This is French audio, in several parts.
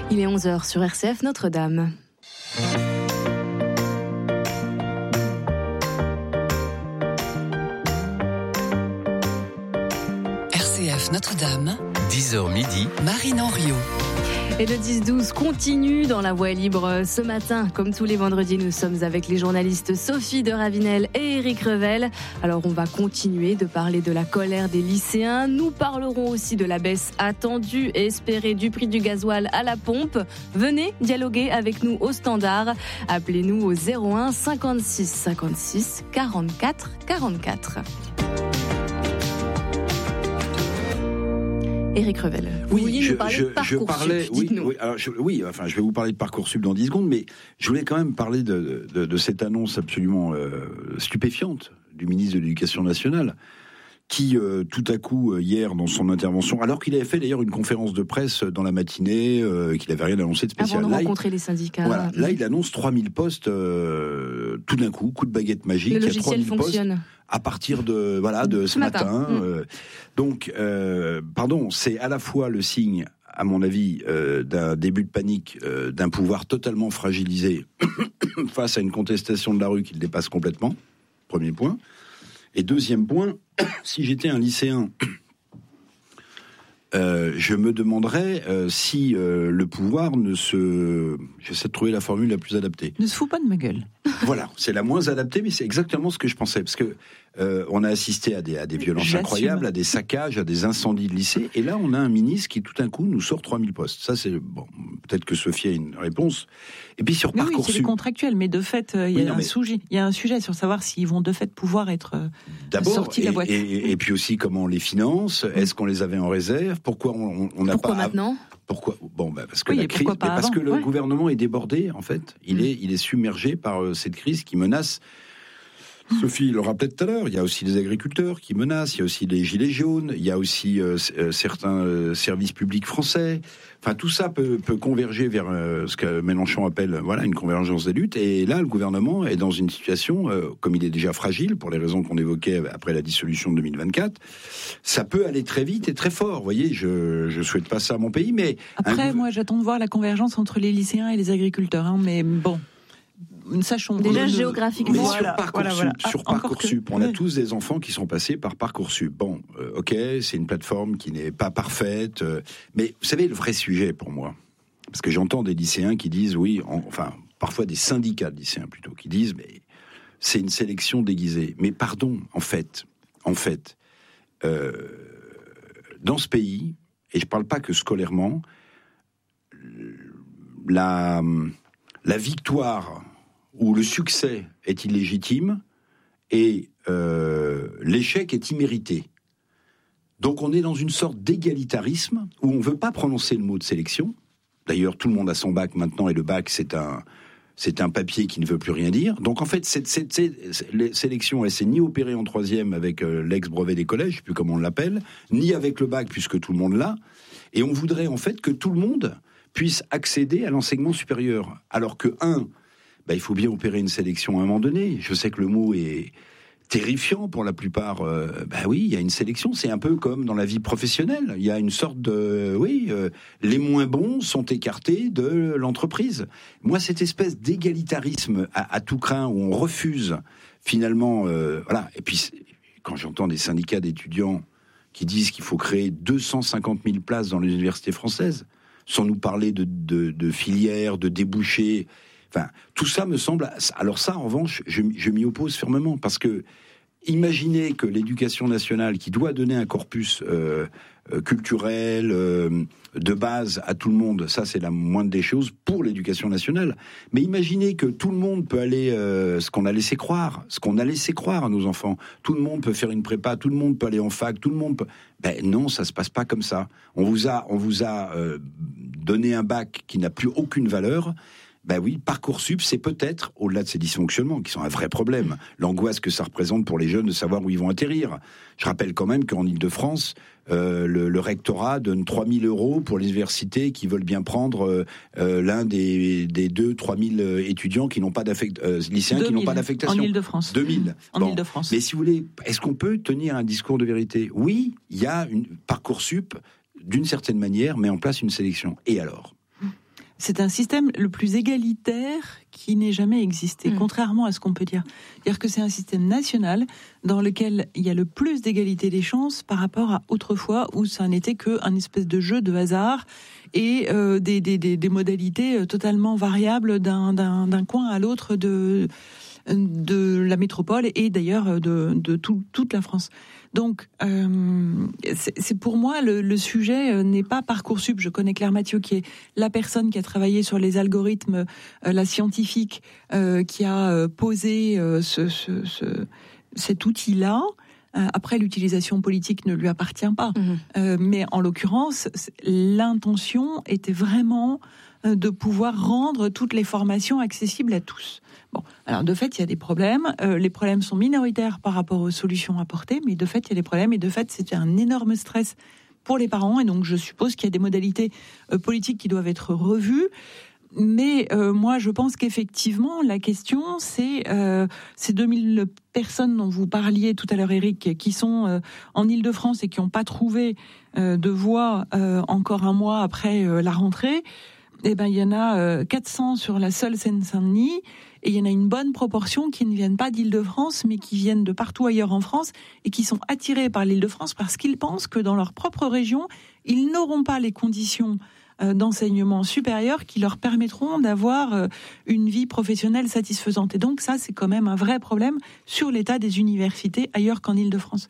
Il est 11h sur RCF Notre-Dame. RCF Notre-Dame, 10h midi, Marine Henriot. Et le 10-12 continue dans la voie libre. Ce matin, comme tous les vendredis, nous sommes avec les journalistes Sophie de Ravinel et Éric Revel. Alors on va continuer de parler de la colère des lycéens. Nous parlerons aussi de la baisse attendue et espérée du prix du gasoil à la pompe. Venez dialoguer avec nous au standard. Appelez-nous au 01 56 56 44 44. Éric Revel, vous vouliez nous parler de Parcoursup, dites-nous. Je vais vous parler de Parcoursup dans 10 secondes, mais je voulais quand même parler de cette annonce absolument stupéfiante du ministre de l'Éducation nationale, qui tout à coup, hier, dans son intervention, alors qu'il avait fait d'ailleurs une conférence de presse dans la matinée, qu'il n'avait rien annoncé de spécial. Avant de rencontrer les syndicats. Voilà, là, il annonce 3000 postes, tout d'un coup, coup de baguette magique. Le logiciel fonctionne. À partir de ce matin. C'est à la fois le signe, à mon avis, d'un début de panique, d'un pouvoir totalement fragilisé face à une contestation de la rue qui le dépasse complètement. Premier point. Et deuxième point, si j'étais un lycéen, je me demanderais si le pouvoir j'essaie de trouver la formule la plus adaptée. Ne se fout pas de ma gueule. Voilà, c'est la moins adaptée, mais c'est exactement ce que je pensais, parce que on a assisté à des violences incroyables, à des saccages, à des incendies de lycées, et là on a un ministre qui tout d'un coup nous sort 3000 postes. Ça c'est bon, peut-être que Sophie a une réponse. Et puis sur Parcoursup, oui, c'est le contractuel, mais de fait il y a un sujet sur savoir s'ils vont de fait pouvoir être sortis de la boîte. Et puis aussi comment on les finance. Est-ce qu'on les avait en réserve? Pourquoi on n'a pas? Pourquoi maintenant? Pourquoi? Parce que la crise, parce que le gouvernement est débordé en fait. Il est submergé par cette crise qui menace. Sophie le rappelait tout à l'heure, il y a aussi les agriculteurs qui menacent, il y a aussi les gilets jaunes, il y a aussi certains services publics français. Enfin, tout ça peut converger vers ce que Mélenchon appelle une convergence des luttes. Et là, le gouvernement est dans une situation, comme il est déjà fragile, pour les raisons qu'on évoquait après la dissolution de 2024, ça peut aller très vite et très fort. Vous voyez, je souhaite pas ça à mon pays, mais... Après, moi, j'attends de voir la convergence entre les lycéens et les agriculteurs, mais bon... Sachons déjà géographiquement. Sur Parcoursup, on a tous des enfants qui sont passés par Parcoursup. Bon, ok, c'est une plateforme qui n'est pas parfaite, mais vous savez le vrai sujet pour moi, parce que j'entends des lycéens qui disent parfois des syndicats de lycéens plutôt qui disent mais c'est une sélection déguisée. Mais pardon, en fait, dans ce pays, et je parle pas que scolairement, la victoire où le succès est illégitime et l'échec est immérité. Donc on est dans une sorte d'égalitarisme où on ne veut pas prononcer le mot de sélection. D'ailleurs, tout le monde a son bac maintenant et le bac, c'est un papier qui ne veut plus rien dire. Donc en fait, cette sélection, elle s'est ni opérée en troisième avec l'ex-brevet des collèges, je ne sais plus comment on l'appelle, ni avec le bac puisque tout le monde l'a. Et on voudrait en fait que tout le monde puisse accéder à l'enseignement supérieur. Alors que, il faut bien opérer une sélection à un moment donné. Je sais que le mot est terrifiant pour la plupart. Il y a une sélection. C'est un peu comme dans la vie professionnelle. Il y a une sorte de... les moins bons sont écartés de l'entreprise. Moi, cette espèce d'égalitarisme à tout crin où on refuse finalement... Et puis, quand j'entends des syndicats d'étudiants qui disent qu'il faut créer 250 000 places dans les universités françaises, sans nous parler de filières, de débouchés. Enfin, tout ça me semble... Alors ça, en revanche, je m'y oppose fermement, parce que imaginez que l'éducation nationale, qui doit donner un corpus culturel, de base à tout le monde, ça c'est la moindre des choses pour l'éducation nationale. Mais imaginez que tout le monde peut aller, ce qu'on a laissé croire à nos enfants. Tout le monde peut faire une prépa, tout le monde peut aller en fac, tout le monde peut... Non, ça se passe pas comme ça. On vous a donné un bac qui n'a plus aucune valeur. Parcoursup, c'est peut-être, au-delà de ces dysfonctionnements, qui sont un vrai problème, l'angoisse que ça représente pour les jeunes de savoir où ils vont atterrir. Je rappelle quand même qu'en Île-de-France, le rectorat donne 3 000 € pour les universités qui veulent bien prendre l'un des 2-3 000 étudiants qui n'ont pas lycéens qui n'ont pas d'affectation. En Île-de-France. 2000. En Île-de-France. Mais si vous voulez, est-ce qu'on peut tenir un discours de vérité? Oui, il y a une Parcoursup, d'une certaine manière, met en place une sélection. Et alors? c'est un système le plus égalitaire qui n'ait jamais existé, contrairement à ce qu'on peut dire. C'est-à-dire que c'est un système national dans lequel il y a le plus d'égalité des chances par rapport à autrefois où ça n'était qu'un espèce de jeu de hasard et des modalités totalement variables d'un coin à l'autre de la métropole et d'ailleurs de toute la France. Donc, c'est pour moi, le sujet n'est pas Parcoursup. Je connais Claire Mathieu, qui est la personne qui a travaillé sur les algorithmes, la scientifique qui a posé cet outil-là. Après, l'utilisation politique ne lui appartient pas. Mais en l'occurrence, l'intention était vraiment de pouvoir rendre toutes les formations accessibles à tous. Bon, alors de fait, il y a des problèmes. Les problèmes sont minoritaires par rapport aux solutions apportées, mais de fait, il y a des problèmes. Et de fait, c'est un énorme stress pour les parents. Et donc, je suppose qu'il y a des modalités politiques qui doivent être revues. Mais moi, je pense qu'effectivement, la question, c'est ces 2000 personnes dont vous parliez tout à l'heure, Éric, qui sont en Île-de-France et qui n'ont pas trouvé de voie encore un mois après la rentrée. Eh ben, il y en a 400 sur la seule Seine-Saint-Denis, et il y en a une bonne proportion qui ne viennent pas d'Île-de-France, mais qui viennent de partout ailleurs en France, et qui sont attirés par l'Île-de-France parce qu'ils pensent que dans leur propre région, ils n'auront pas les conditions d'enseignement supérieur qui leur permettront d'avoir une vie professionnelle satisfaisante. Et donc ça, c'est quand même un vrai problème sur l'état des universités ailleurs qu'en Île-de-France.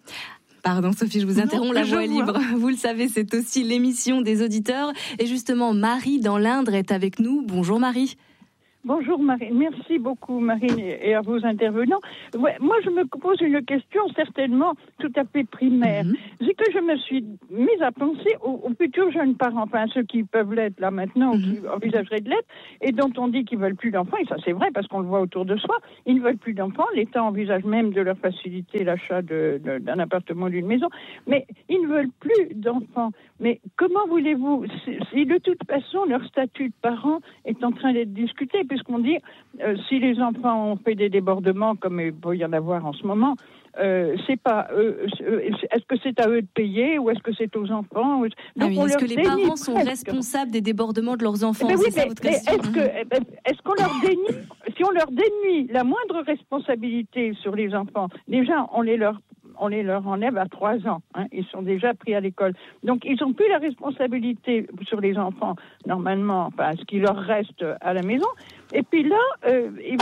Pardon Sophie, je vous interromps, La Voix est libre. Vous le savez, c'est aussi l'émission des auditeurs. Et justement, Marie dans l'Indre est avec nous. Bonjour Marie. Bonjour Marine, merci beaucoup Marine et à vos intervenants. Ouais, moi je me pose une question certainement tout à fait primaire. C'est que je me suis mise à penser aux futurs jeunes parents, enfin ceux qui peuvent l'être là maintenant ou qui envisageraient de l'être et dont on dit qu'ils veulent plus d'enfants, et ça c'est vrai parce qu'on le voit autour de soi, ils ne veulent plus d'enfants, l'État envisage même de leur faciliter l'achat d'un appartement ou d'une maison, mais ils ne veulent plus d'enfants. Mais comment voulez-vous, si de toute façon leur statut de parent est en train d'être discuté, puisqu'on dit, si les enfants ont fait des débordements, comme il peut y en avoir en ce moment, c'est pas est-ce que c'est à eux de payer ou est-ce que c'est aux enfants? Donc est-ce que les parents sont responsables des débordements de leurs enfants? Oui, ça votre question. Est-ce qu'on leur dénie, si on leur dénie la moindre responsabilité sur les enfants, déjà on les leur enlève à 3 ans. Ils sont déjà pris à l'école. Donc, ils n'ont plus la responsabilité sur les enfants, normalement, enfin, ce qui leur reste à la maison. Et puis là, ils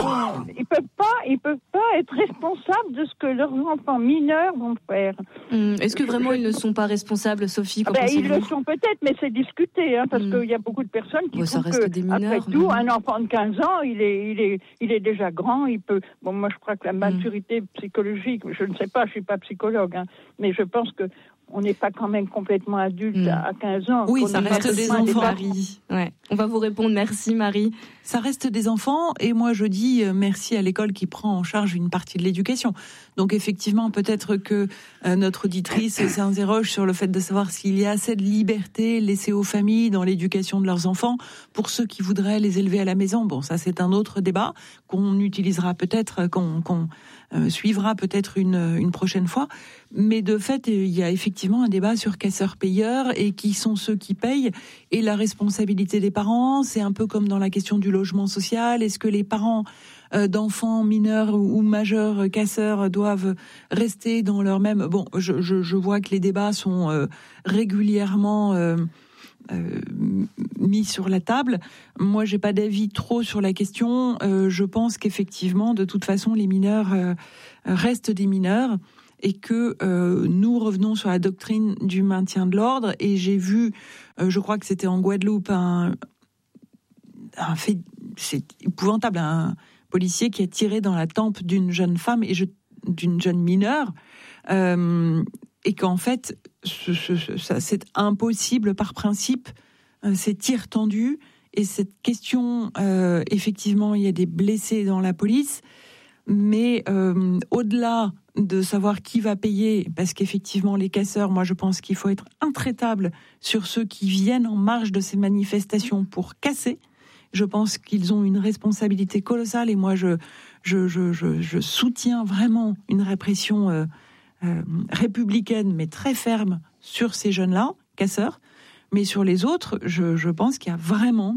peuvent pas être responsables de ce que leurs enfants mineurs vont faire. Est-ce que vraiment ils ne sont pas responsables, Sophie? Ils le sont peut-être, mais c'est discuté, parce qu'il y a beaucoup de personnes qui trouvent que, après tout, un enfant de 15 ans, il est déjà grand, il peut... Bon, moi, je crois que la maturité psychologique, je ne sais pas, je suis pas psychologue, mais je pense que on n'est pas quand même complètement adulte à 15 ans. Oui, ça reste des enfants, Marie. Ouais. On va vous répondre. Merci, Marie. Ça reste des enfants, et moi je dis merci à l'école qui prend en charge une partie de l'éducation. Donc effectivement, peut-être que notre auditrice s'interroge sur le fait de savoir s'il y a assez de liberté laissée aux familles dans l'éducation de leurs enfants pour ceux qui voudraient les élever à la maison. Bon, ça c'est un autre débat qu'on utilisera peut-être, qu'on suivra peut-être une prochaine fois. Mais de fait, il y a effectivement un débat sur casseurs-payeurs et qui sont ceux qui payent et la responsabilité des parents. C'est un peu comme dans la question du logement social. Est-ce que les parents d'enfants mineurs ou majeurs casseurs doivent rester dans leur même... Bon, je vois que les débats sont régulièrement mis sur la table. Moi, j'ai pas d'avis trop sur la question. Je pense qu'effectivement, de toute façon, les mineurs restent des mineurs et que nous revenons sur la doctrine du maintien de l'ordre. Et j'ai vu, je crois que c'était en Guadeloupe, un fait, c'est épouvantable, un policier qui a tiré dans la tempe d'une jeune femme et d'une jeune mineure, et qu'en fait, c'est impossible par principe, ces tirs tendus, et cette question, effectivement, il y a des blessés dans la police, mais au-delà de savoir qui va payer, parce qu'effectivement, les casseurs, moi je pense qu'il faut être intraitable sur ceux qui viennent en marge de ces manifestations pour casser. Je pense qu'ils ont une responsabilité colossale, et moi je soutiens vraiment une répression républicaine, mais très ferme sur ces jeunes-là, casseurs. Mais sur les autres, je pense qu'il y a vraiment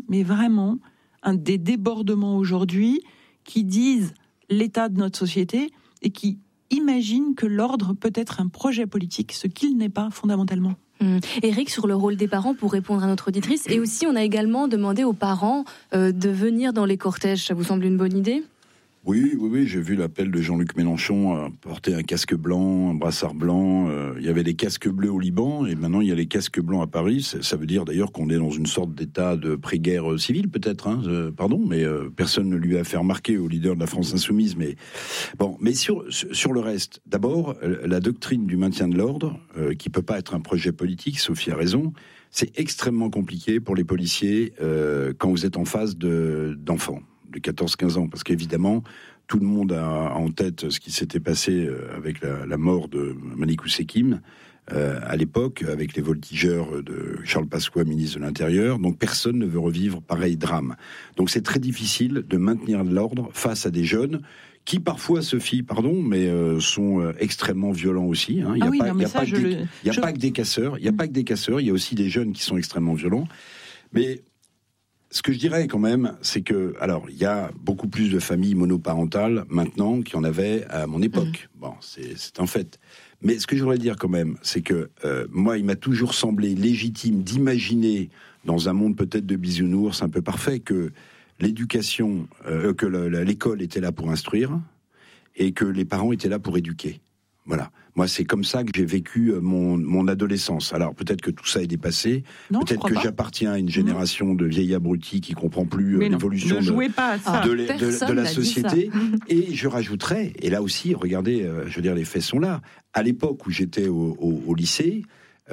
des débordements aujourd'hui qui disent l'état de notre société et qui imaginent que l'ordre peut être un projet politique, ce qu'il n'est pas fondamentalement. Éric, sur le rôle des parents, pour répondre à notre auditrice, et aussi on a également demandé aux parents de venir dans les cortèges. Ça vous semble une bonne idée ? Oui, j'ai vu l'appel de Jean-Luc Mélenchon à porter un casque blanc, un brassard blanc. Il y avait les casques bleus au Liban et maintenant il y a les casques blancs à Paris. Ça veut dire d'ailleurs qu'on est dans une sorte d'état de pré-guerre civile peut-être, mais personne ne lui a fait remarquer au leader de la France Insoumise. Mais sur le reste, d'abord, la doctrine du maintien de l'ordre, qui peut pas être un projet politique, Sophie a raison, c'est extrêmement compliqué pour les policiers quand vous êtes en face d'enfants de 14-15 ans, parce qu'évidemment, tout le monde a en tête ce qui s'était passé avec la mort de Malik Oussekine à l'époque, avec les voltigeurs de Charles Pasqua, ministre de l'Intérieur. Donc personne ne veut revivre pareil drame. Donc c'est très difficile de maintenir l'ordre face à des jeunes qui parfois, Sophie, sont extrêmement violents aussi. Il n'y a pas que des casseurs. Il y a aussi des jeunes qui sont extrêmement violents. Mais ce que je dirais quand même, c'est que, alors, il y a beaucoup plus de familles monoparentales maintenant qu'il y en avait à mon époque. Bon, c'est un fait. Mais ce que je voudrais dire quand même, c'est que moi, il m'a toujours semblé légitime d'imaginer, dans un monde peut-être de bisounours un peu parfait, que l'éducation, que l'école était là pour instruire et que les parents étaient là pour éduquer. Voilà. Moi, c'est comme ça que j'ai vécu mon adolescence. Alors, peut-être que tout ça est dépassé. Peut-être que j'appartiens à une génération de vieilles abrutis qui comprend plus l'évolution de la société. Et je rajouterais, et là aussi, regardez, les faits sont là. À l'époque où j'étais au lycée,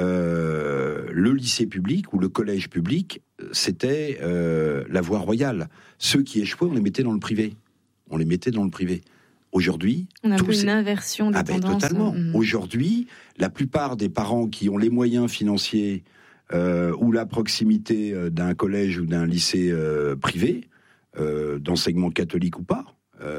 le lycée public ou le collège public, c'était la voie royale. Ceux qui échouaient, on les mettait dans le privé. Aujourd'hui, on a un peu une inversion des tendances. Totalement. Aujourd'hui, la plupart des parents qui ont les moyens financiers ou la proximité d'un collège ou d'un lycée privé, d'enseignement catholique ou pas,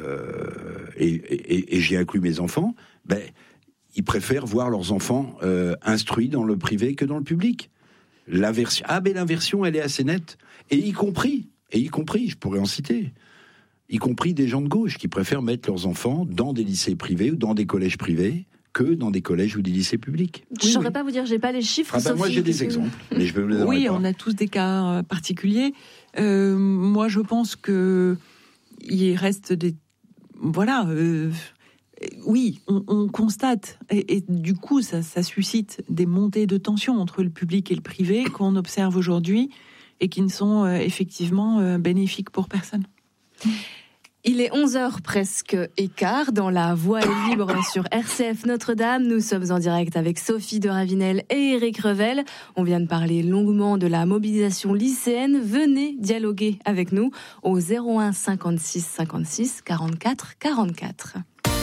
et j'ai inclus mes enfants, ils préfèrent voir leurs enfants instruits dans le privé que dans le public. L'inversion, elle est assez nette. Et y compris, je pourrais en citer, y compris des gens de gauche qui préfèrent mettre leurs enfants dans des lycées privés ou dans des collèges privés que dans des collèges ou des lycés publics. Je ne saurais pas vous dire, j'ai pas les chiffres. Moi j'ai des exemples, mais je vais vous les donner. Oui, on a tous des cas particuliers. Moi je pense que il reste des... Voilà... Oui, on constate, et du coup ça suscite des montées de tension entre le public et le privé qu'on observe aujourd'hui et qui ne sont effectivement bénéfiques pour personne. Il est 11h presque écart dans La Voix est libre sur RCF Notre-Dame. Nous sommes en direct avec Sophie de Ravinel et Éric Revel. On vient de parler longuement de la mobilisation lycéenne. Venez dialoguer avec nous au 01 56 56 44 44.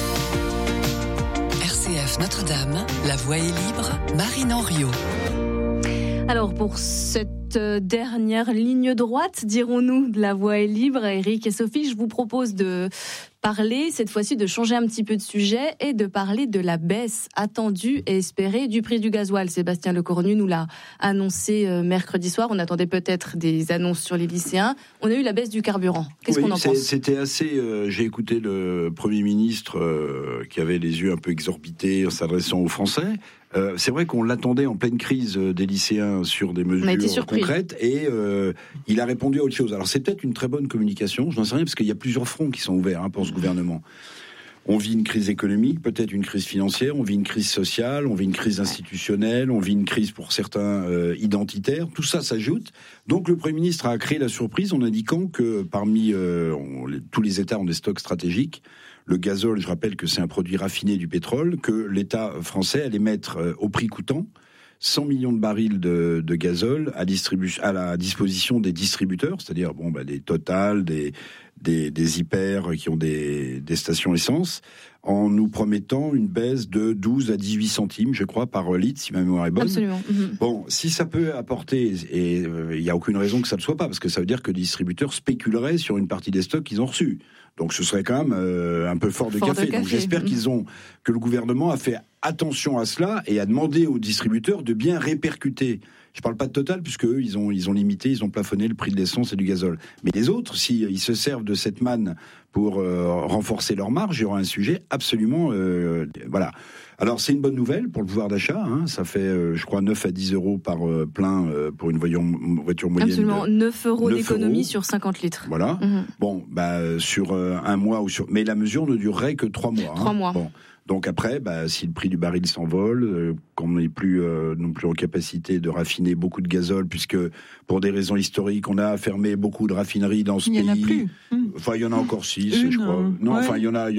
RCF Notre-Dame, La Voix est libre, Marine Henriot. Alors pour cette dernière ligne droite, dirons-nous, de La Voix est libre, Éric et Sophie, je vous propose de parler, cette fois-ci, de changer un petit peu de sujet et de parler de la baisse attendue et espérée du prix du gasoil. Sébastien Lecornu nous l'a annoncé mercredi soir. On attendait peut-être des annonces sur les lycéens. On a eu la baisse du carburant. Qu'est-ce qu'on en pense ? C'était assez... j'ai écouté le Premier ministre qui avait les yeux un peu exorbités en s'adressant aux Français. C'est vrai qu'on l'attendait en pleine crise des lycéens sur des mesures concrètes et il a répondu à autre chose. Alors c'est peut-être une très bonne communication, je n'en sais rien, parce qu'il y a plusieurs fronts qui sont ouverts pour ce gouvernement. On vit une crise économique, peut-être une crise financière, on vit une crise sociale, on vit une crise institutionnelle, on vit une crise pour certains identitaire. Tout ça s'ajoute. Donc le Premier ministre a créé la surprise en indiquant que parmi tous les États ont des stocks stratégiques. Le gazole, je rappelle que c'est un produit raffiné du pétrole, que l'État français allait mettre au prix coûtant 100 millions de barils de gazole à la disposition des distributeurs, c'est-à-dire des Total, des Hyper qui ont des stations essence, en nous promettant une baisse de 12 à 18 centimes, je crois, par litre, si ma mémoire est bonne. Absolument. Bon, si ça peut apporter, et il n'y a aucune raison que ça ne soit pas, parce que ça veut dire que les distributeurs spéculeraient sur une partie des stocks qu'ils ont reçus. Donc ce serait quand même un peu fort de café. Donc j'espère que le gouvernement a fait attention à cela et a demandé aux distributeurs de bien répercuter Je parle pas de Total, puisque eux, ils ont limité, ils ont plafonné le prix de l'essence et du gazole. Mais les autres, si ils se servent de cette manne pour renforcer leur marge, il y aura un sujet absolument... voilà. Alors, c'est une bonne nouvelle pour le pouvoir d'achat. Hein. Ça fait, je crois, 9 à 10 euros par plein pour une voiture moyenne. Absolument, 9 euros d'économie sur 50 litres. Voilà. Bon, sur un mois ou sur... Mais la mesure ne durerait que 3 mois. 3 mois. Bon. Donc après, si le prix du baril s'envole, qu'on n'est plus non plus en capacité de raffiner beaucoup de gazole, puisque pour des raisons historiques, on a fermé beaucoup de raffineries dans ce pays. Il n'y en a plus. Enfin, il y en a encore 6, je crois. Non, ouais. Enfin, il y en a,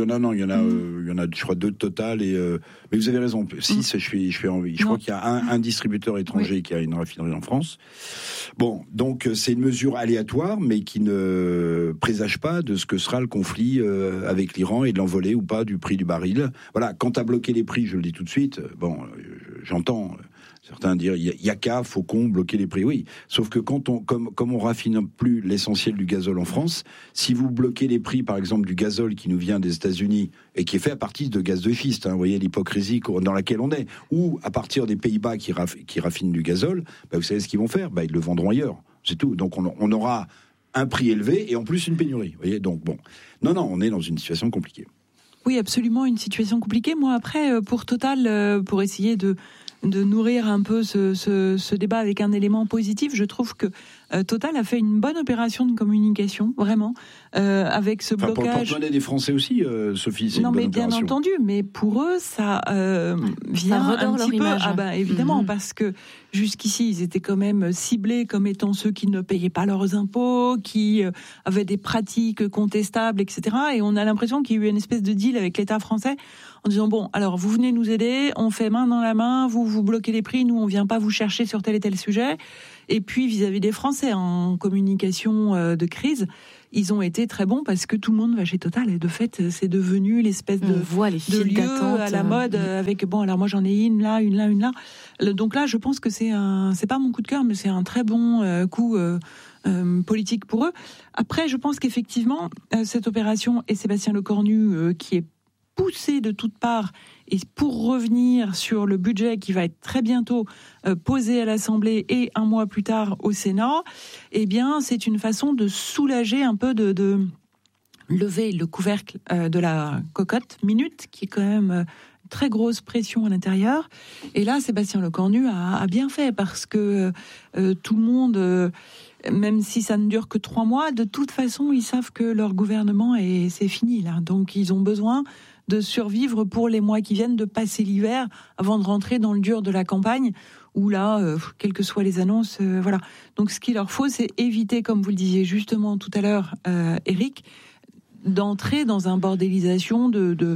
je crois 2 total. Mais vous avez raison, 6, je crois qu'il y a un distributeur étranger qui a une raffinerie en France. Bon, donc c'est une mesure aléatoire, mais qui ne présage pas de ce que sera le conflit avec l'Iran et de l'envolée ou pas du prix du baril. Voilà, quant à bloquer les prix, je le dis tout de suite, j'entends certains dire il y a qu'à, faut qu'on bloquer les prix. Oui, sauf que comme on raffine plus l'essentiel du gazole en France, si vous bloquez les prix, par exemple, du gazole qui nous vient des États-Unis et qui est fait à partir de gaz de schiste, vous voyez l'hypocrisie dans laquelle on est, ou à partir des Pays-Bas qui raffinent du gazole, vous savez ce qu'ils vont faire, ils le vendront ailleurs, c'est tout. Donc on aura un prix élevé et en plus une pénurie. Vous voyez, donc bon, non, on est dans une situation compliquée. Oui, absolument, une situation compliquée. Moi, après, pour Total, pour essayer de nourrir un peu ce débat avec un élément positif, je trouve que Total a fait une bonne opération de communication, vraiment, avec ce blocage. Pour le porte-monnaie des Français aussi, Sophie, c'est une bonne opération. Non, mais bien entendu, mais pour eux, ça vient un petit peu... Image. Évidemment, parce que jusqu'ici, ils étaient quand même ciblés comme étant ceux qui ne payaient pas leurs impôts, qui avaient des pratiques contestables, etc. Et on a l'impression qu'il y a eu une espèce de deal avec l'État français en disant, bon, alors vous venez nous aider, on fait main dans la main, vous bloquez les prix, nous on vient pas vous chercher sur tel et tel sujet. Et puis vis-à-vis des Français en communication de crise, ils ont été très bons parce que tout le monde va chez Total et de fait c'est devenu l'espèce de lieu à la mode avec alors moi j'en ai une là. Donc là je pense que c'est pas mon coup de cœur mais c'est un très bon coup politique pour eux. Après je pense qu'effectivement cette opération et Sébastien Lecornu qui est poussé de toutes parts et pour revenir sur le budget qui va être très bientôt posé à l'Assemblée et un mois plus tard au Sénat, eh bien c'est une façon de soulager un peu de lever le couvercle de la cocotte minute qui est quand même très grosse pression à l'intérieur. Et là Sébastien Lecornu a bien fait parce que tout le monde même si ça ne dure que 3 mois, de toute façon ils savent que leur gouvernement c'est fini là, donc ils ont besoin de survivre pour les mois qui viennent, de passer l'hiver avant de rentrer dans le dur de la campagne, où là, quelles que soient les annonces, voilà. Donc ce qu'il leur faut, c'est éviter, comme vous le disiez justement tout à l'heure, Eric, d'entrer dans un bordélisation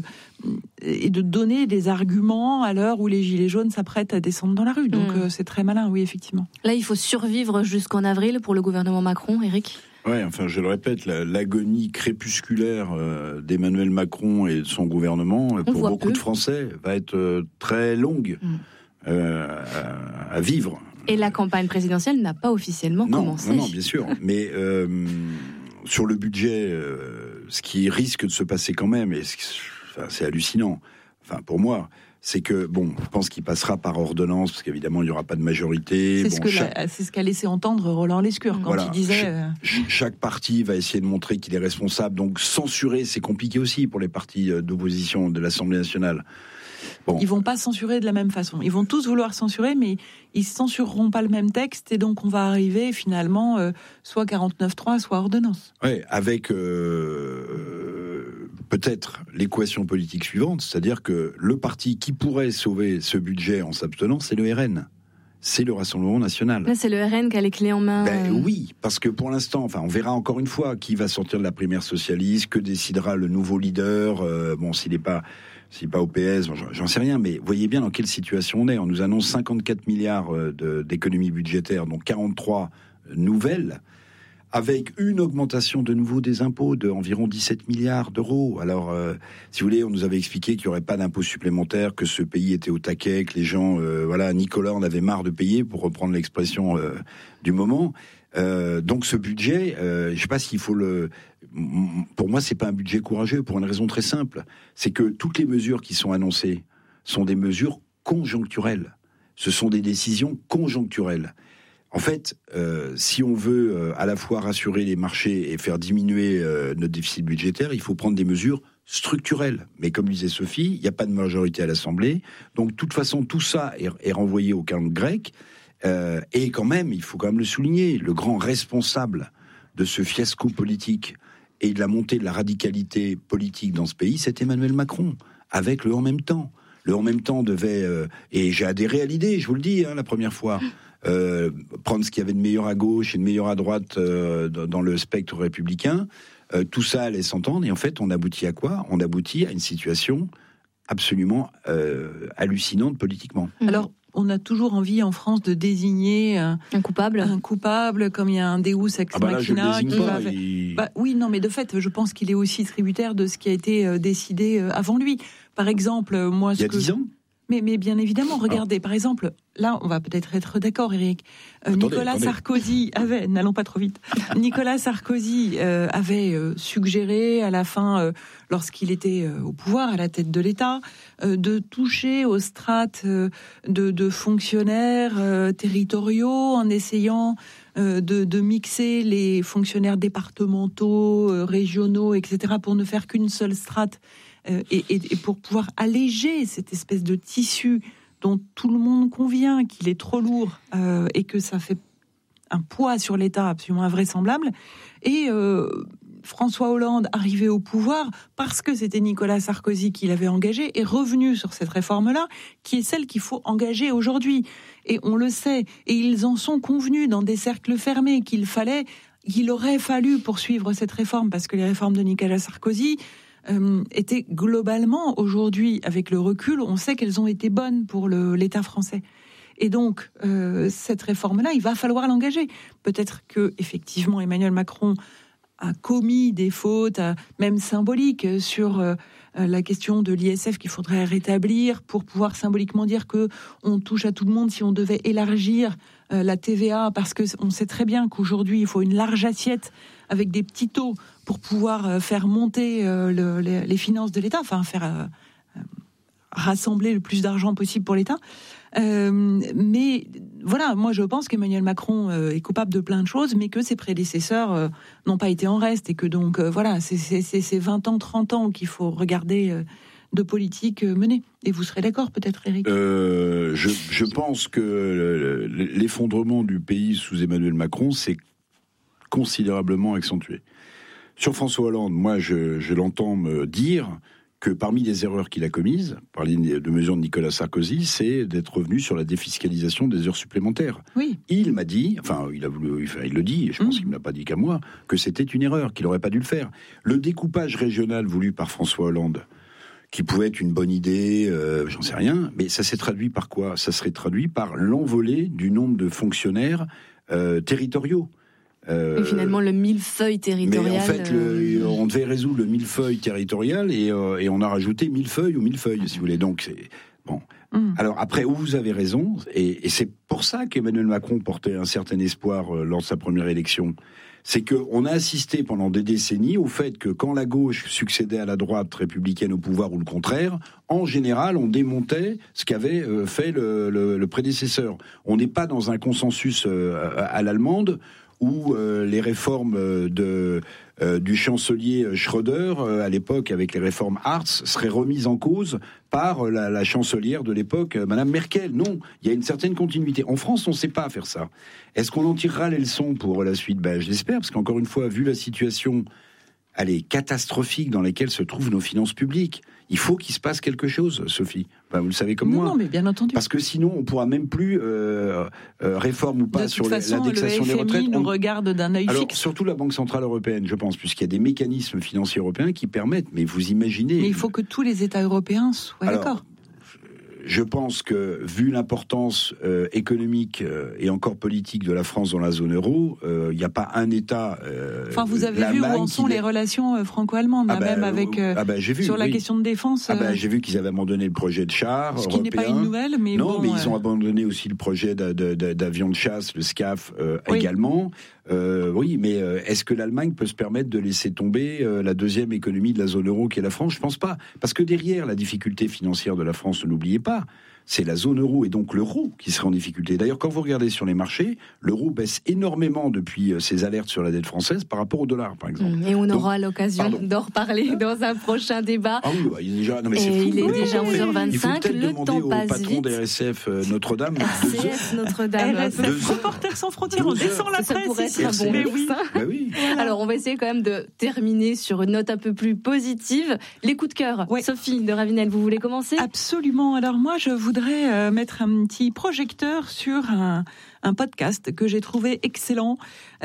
et de donner des arguments à l'heure où les gilets jaunes s'apprêtent à descendre dans la rue. Donc c'est très malin, oui, effectivement. Là, il faut survivre jusqu'en avril pour le gouvernement Macron, Eric ? Oui, enfin, je le répète, l'agonie crépusculaire d'Emmanuel Macron et de son gouvernement, pour beaucoup de Français, va être très longue à vivre. Et la campagne présidentielle n'a pas officiellement commencé. Non, bien sûr. Mais sur le budget, ce qui risque de se passer quand même, et c'est hallucinant, pour moi, c'est que, je pense qu'il passera par ordonnance, parce qu'évidemment, il n'y aura pas de majorité. C'est ce qu'a laissé entendre Roland Lescure quand il disait... Chaque parti va essayer de montrer qu'il est responsable, donc censurer, c'est compliqué aussi pour les partis d'opposition de l'Assemblée nationale. Bon. Ils vont pas censurer de la même façon. Ils vont tous vouloir censurer, mais ils censureront pas le même texte, et donc on va arriver finalement soit 49.3, soit ordonnance. Ouais, avec peut-être l'équation politique suivante, c'est-à-dire que le parti qui pourrait sauver ce budget en s'abstenant, c'est le RN. C'est le Rassemblement National. Là, c'est le RN qui a les clés en main. Oui, parce que pour l'instant, on verra encore une fois qui va sortir de la primaire socialiste, que décidera le nouveau leader. S'il n'est pas au PS, j'en sais rien, mais voyez bien dans quelle situation on est. On nous annonce 54 milliards d'économies budgétaires, donc 43 nouvelles, avec une augmentation de nouveau des impôts de environ 17 milliards d'euros. Alors, si vous voulez, on nous avait expliqué qu'il n'y aurait pas d'impôts supplémentaires, que ce pays était au taquet, que les gens, Nicolas en avait marre de payer, pour reprendre l'expression du moment. Donc ce budget, je ne sais pas s'il faut pour moi, c'est pas un budget courageux, pour une raison très simple. C'est que toutes les mesures qui sont annoncées sont des mesures conjoncturelles. Ce sont des décisions conjoncturelles. En fait, si on veut à la fois rassurer les marchés et faire diminuer notre déficit budgétaire, il faut prendre des mesures structurelles. Mais comme disait Sophie, il n'y a pas de majorité à l'Assemblée. Donc, de toute façon, tout ça est renvoyé au calendrier grec. Et quand même, il faut quand même le souligner, le grand responsable de ce fiasco politique et de la montée de la radicalité politique dans ce pays, c'est Emmanuel Macron, avec le « en même temps ». Le « en même temps » devait... et j'ai adhéré à l'idée, je vous le dis, la première fois, prendre ce qu'il y avait de meilleur à gauche et de meilleur à droite dans le spectre républicain. Tout ça allait s'entendre, et en fait, on aboutit à quoi ? On aboutit à une situation absolument hallucinante politiquement. Alors, on a toujours envie en France de désigner un coupable, comme il y a un Deus ex machina qui va. Oui, non, mais de fait, je pense qu'il est aussi tributaire de ce qui a été décidé avant lui. Par exemple, moi, il y a 10 ans. Mais bien évidemment, regardez, par exemple, là, on va peut-être être d'accord, Eric. Nicolas Sarkozy avait, n'allons pas trop vite, Nicolas Sarkozy avait suggéré à la fin, lorsqu'il était au pouvoir, à la tête de l'État, de toucher aux strates de fonctionnaires territoriaux en essayant de mixer les fonctionnaires départementaux, régionaux, etc., pour ne faire qu'une seule strate. Et pour pouvoir alléger cette espèce de tissu dont tout le monde convient qu'il est trop lourd et que ça fait un poids sur l'État absolument invraisemblable. Et François Hollande, arrivé au pouvoir, parce que c'était Nicolas Sarkozy qui l'avait engagé, est revenu sur cette réforme-là, qui est celle qu'il faut engager aujourd'hui. Et on le sait, et ils en sont convenus dans des cercles fermés qu'il aurait fallu poursuivre cette réforme, parce que les réformes de Nicolas Sarkozy étaient globalement, aujourd'hui, avec le recul, on sait qu'elles ont été bonnes pour l'État français. Et donc, cette réforme-là, il va falloir l'engager. Peut-être que, effectivement, Emmanuel Macron a commis des fautes, même symboliques, sur la question de l'ISF qu'il faudrait rétablir pour pouvoir symboliquement dire que on touche à tout le monde si on devait élargir la TVA, parce que on sait très bien qu'aujourd'hui, il faut une large assiette avec des petits taux pour pouvoir faire monter les finances de l'État, enfin faire rassembler le plus d'argent possible pour l'État. Mais voilà, moi je pense qu'Emmanuel Macron est coupable de plein de choses, mais que ses prédécesseurs n'ont pas été en reste, et que donc voilà, c'est 20 ans, 30 ans qu'il faut regarder de politique menée. Et vous serez d'accord peut-être, Eric ? Je pense que l'effondrement du pays sous Emmanuel Macron s'est considérablement accentué. Sur François Hollande, moi je l'entends me dire que parmi les erreurs qu'il a commises, parler de mesures de Nicolas Sarkozy, c'est d'être revenu sur la défiscalisation des heures supplémentaires. Oui. Il m'a dit, il le dit, et je pense qu'il ne me l'a pas dit qu'à moi, que c'était une erreur, qu'il n'aurait pas dû le faire. Le découpage régional voulu par François Hollande, qui pouvait être une bonne idée, j'en sais rien, mais ça s'est traduit par quoi ? Ça serait traduit par l'envolée du nombre de fonctionnaires territoriaux. Et finalement, le millefeuille territorial... Mais en fait, on devait résoudre le millefeuille territorial et on a rajouté millefeuille au millefeuille, si vous voulez. Donc, c'est... Bon. Alors, après, où vous avez raison, et c'est pour ça qu'Emmanuel Macron portait un certain espoir lors de sa première élection, c'est qu'on a assisté pendant des décennies au fait que quand la gauche succédait à la droite républicaine au pouvoir ou le contraire, en général, on démontait ce qu'avait fait le prédécesseur. On n'est pas dans un consensus à l'allemande, où les réformes du chancelier Schröder, à l'époque avec les réformes Hartz, seraient remises en cause par la chancelière de l'époque, Madame Merkel. Non, il y a une certaine continuité. En France, on ne sait pas faire ça. Est-ce qu'on en tirera les leçons pour la suite ? Je l'espère, parce qu'encore une fois, vu la situation catastrophique dans laquelle se trouvent nos finances publiques, il faut qu'il se passe quelque chose, Sophie. Vous le savez comme moi. Non, mais bien entendu. Parce que sinon, on ne pourra même plus, réforme ou pas, sur l'indexation des retraites. Le FMI nous regarde d'un œil fixe. Surtout la Banque Centrale Européenne, je pense, puisqu'il y a des mécanismes financiers européens qui permettent, mais vous imaginez... Mais il faut que tous les États européens soient d'accord. Je pense que, vu l'importance économique et encore politique de la France dans la zone euro, il n'y a pas un État... vous avez vu où en sont les relations franco-allemandes, même avec sur la question de défense. J'ai vu qu'ils avaient abandonné le projet de char ce qui européen. n'est pas une nouvelle, mais non, mais ils ont abandonné aussi le projet d'avion de chasse, le SCAF, également. Oui, mais est-ce que l'Allemagne peut se permettre de laisser tomber la deuxième économie de la zone euro qui est la France ? Je pense pas. Parce que derrière la difficulté financière de la France, ne l'oubliez pas, c'est la zone euro et donc l'euro qui serait en difficulté. D'ailleurs, quand vous regardez sur les marchés, l'euro baisse énormément depuis ces alertes sur la dette française par rapport au dollar, par exemple. Et on aura l'occasion d'en reparler dans un prochain débat. Ah oui, il est déjà, non mais c'est et fou. il est déjà 11h25, il faut peut-être le demander temps au passe patron vite. d'RSF Notre-Dame. RCF Notre-Dame. RSF, Reporters sans frontières, on descend la Ça presse pourrait ici. être un bon Mais mix, oui. hein. Bah oui. Alors, on va essayer quand même de terminer sur une note un peu plus positive. Les coups de cœur. Ouais. Sophie de Ravinel, vous voulez commencer ? Absolument. Alors moi, je voudrais mettre un petit projecteur sur un podcast que j'ai trouvé excellent,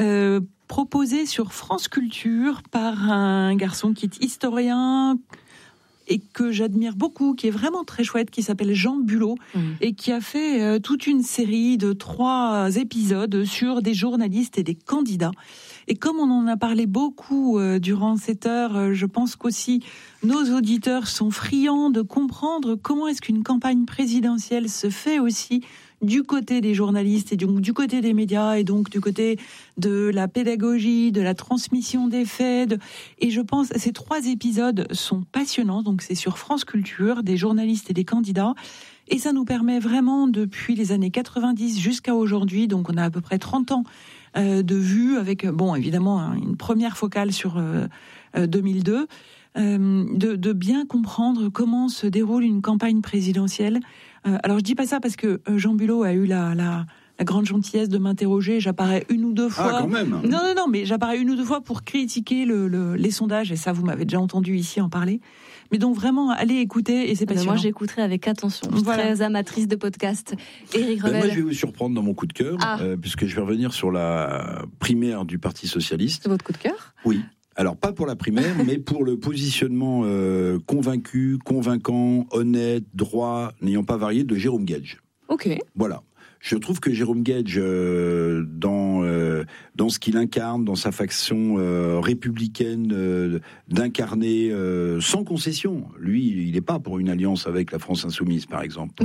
proposé sur France Culture par un garçon qui est historien et que j'admire beaucoup, qui est vraiment très chouette, qui s'appelle Jean Bulot, et qui a fait toute une série de 3 épisodes sur des journalistes et des candidats. Et comme on en a parlé beaucoup durant cette heure, je pense qu'aussi nos auditeurs sont friands de comprendre comment est-ce qu'une campagne présidentielle se fait aussi du côté des journalistes et donc du côté des médias et donc du côté de la pédagogie, de la transmission des faits. Et je pense que ces 3 épisodes sont passionnants. Donc c'est sur France Culture, des journalistes et des candidats. Et ça nous permet vraiment, depuis les années 90 jusqu'à aujourd'hui, donc on a à peu près 30 ans de vues avec, bon, évidemment, une première focale sur 2002, de bien comprendre comment se déroule une campagne présidentielle. Alors je dis pas ça parce que Jean Bulot a eu la grande gentillesse de m'interroger. J'apparais 1 ou 2 fois. Ah, quand même. Non, mais j'apparais 1 ou 2 fois pour critiquer les sondages, et ça, vous m'avez déjà entendu ici en parler. Mais donc vraiment, allez écouter, et c'est passionnant. Moi, j'écouterai avec attention. Je suis très amatrice de podcast. Éric Revel. Moi, je vais vous surprendre dans mon coup de cœur, puisque je vais revenir sur la primaire du Parti Socialiste. C'est votre coup de cœur ? Oui. Alors, pas pour la primaire, mais pour le positionnement convaincu, convaincant, honnête, droit, n'ayant pas varié de Jérôme Guedj. Ok. Voilà. Je trouve que Jérôme Guedj, dans ce qu'il incarne, dans sa façon républicaine d'incarner sans concession, lui, il n'est pas pour une alliance avec la France Insoumise, par exemple.